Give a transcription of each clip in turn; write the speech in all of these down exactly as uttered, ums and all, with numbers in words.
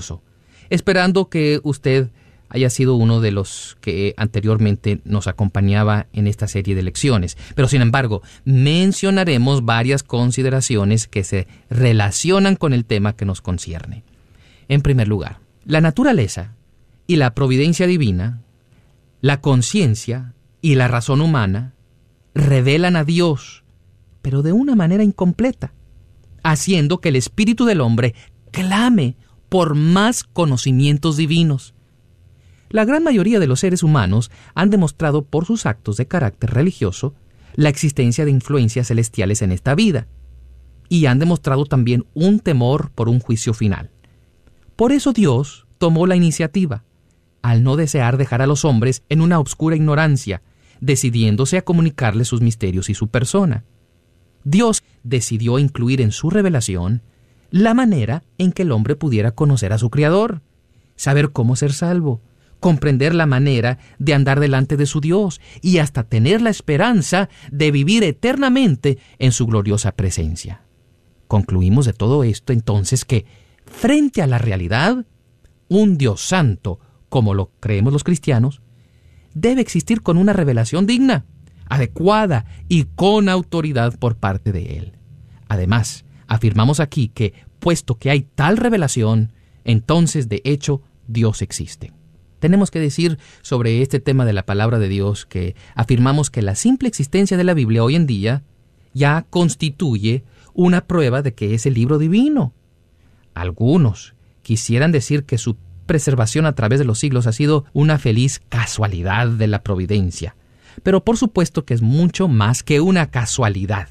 curso, esperando que usted haya sido uno de los que anteriormente nos acompañaba en esta serie de lecciones. Pero sin embargo, mencionaremos varias consideraciones que se relacionan con el tema que nos concierne. En primer lugar, la naturaleza y la providencia divina, la conciencia y la razón humana revelan a Dios, pero de una manera incompleta, haciendo que el espíritu del hombre clame por más conocimientos divinos. La gran mayoría de los seres humanos han demostrado por sus actos de carácter religioso la existencia de influencias celestiales en esta vida, y han demostrado también un temor por un juicio final. Por eso Dios tomó la iniciativa, al no desear dejar a los hombres en una obscura ignorancia, decidiéndose a comunicarles sus misterios y su persona. Dios decidió incluir en su revelación la manera en que el hombre pudiera conocer a su Creador, saber cómo ser salvo, comprender la manera de andar delante de su Dios y hasta tener la esperanza de vivir eternamente en su gloriosa presencia. Concluimos de todo esto entonces que, frente a la realidad, un Dios santo, como lo creemos los cristianos, debe existir con una revelación digna, adecuada y con autoridad por parte de Él. Además, afirmamos aquí que, puesto que hay tal revelación, entonces de hecho Dios existe. Tenemos que decir sobre este tema de la palabra de Dios que afirmamos que la simple existencia de la Biblia hoy en día ya constituye una prueba de que es el libro divino. Algunos quisieran decir que su preservación a través de los siglos ha sido una feliz casualidad de la providencia, pero por supuesto que es mucho más que una casualidad.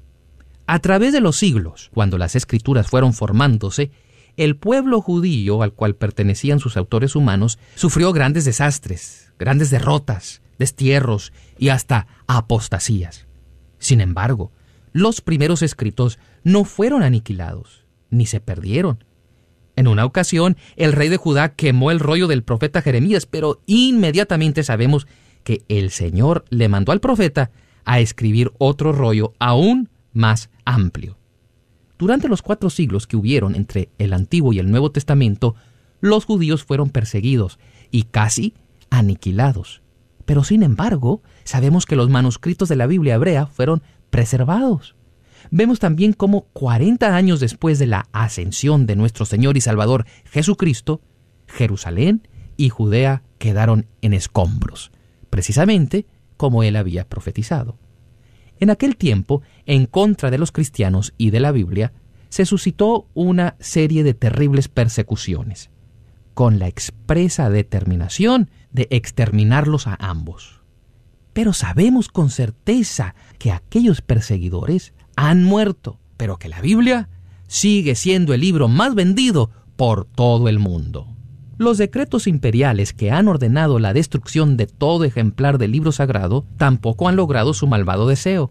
A través de los siglos, cuando las escrituras fueron formándose, el pueblo judío al cual pertenecían sus autores humanos sufrió grandes desastres, grandes derrotas, destierros y hasta apostasías. Sin embargo, los primeros escritos no fueron aniquilados, ni se perdieron. En una ocasión, el rey de Judá quemó el rollo del profeta Jeremías, pero inmediatamente sabemos que el Señor le mandó al profeta a escribir otro rollo aún más amplio. Durante los cuatro siglos que hubieron entre el Antiguo y el Nuevo Testamento, los judíos fueron perseguidos y casi aniquilados. Pero sin embargo, sabemos que los manuscritos de la Biblia hebrea fueron preservados. Vemos también cómo cuarenta años después de la ascensión de nuestro Señor y Salvador Jesucristo, Jerusalén y Judea quedaron en escombros, precisamente como Él había profetizado. En aquel tiempo, en contra de los cristianos y de la Biblia, se suscitó una serie de terribles persecuciones, con la expresa determinación de exterminarlos a ambos. Pero sabemos con certeza que aquellos perseguidores han muerto, pero que la Biblia sigue siendo el libro más vendido por todo el mundo. Los decretos imperiales que han ordenado la destrucción de todo ejemplar del libro sagrado tampoco han logrado su malvado deseo.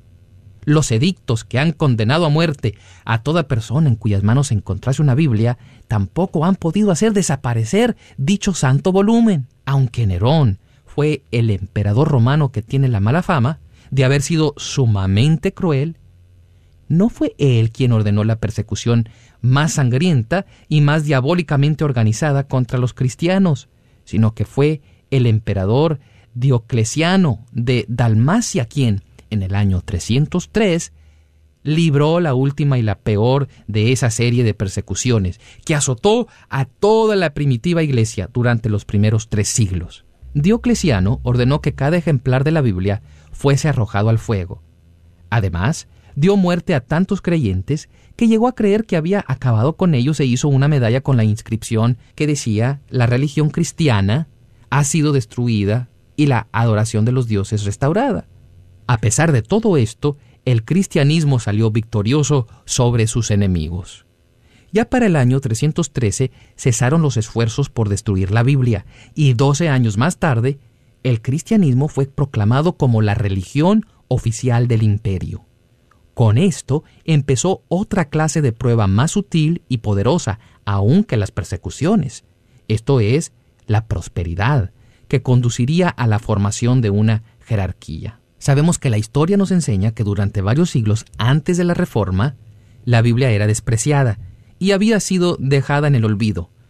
Los edictos que han condenado a muerte a toda persona en cuyas manos encontrase una Biblia tampoco han podido hacer desaparecer dicho santo volumen, aunque Nerón fue el emperador romano que tiene la mala fama de haber sido sumamente cruel. No fue él quien ordenó la persecución más sangrienta y más diabólicamente organizada contra los cristianos, sino que fue el emperador Diocleciano de Dalmacia quien, en el año trescientos tres, libró la última y la peor de esa serie de persecuciones que azotó a toda la primitiva iglesia durante los primeros tres siglos. Diocleciano ordenó que cada ejemplar de la Biblia fuese arrojado al fuego. Además, dio muerte a tantos creyentes que llegó a creer que había acabado con ellos e hizo una medalla con la inscripción que decía: la religión cristiana ha sido destruida y la adoración de los dioses restaurada. A pesar de todo esto, el cristianismo salió victorioso sobre sus enemigos. Ya para el año trescientos trece cesaron los esfuerzos por destruir la Biblia, y doce años más tarde, el cristianismo fue proclamado como la religión oficial del imperio. Con esto empezó otra clase de prueba más sutil y poderosa aún que las persecuciones. Esto es, la prosperidad, que conduciría a la formación de una jerarquía. Sabemos que la historia nos enseña que durante varios siglos antes de la Reforma, la Biblia era despreciada y había sido dejada en el olvido,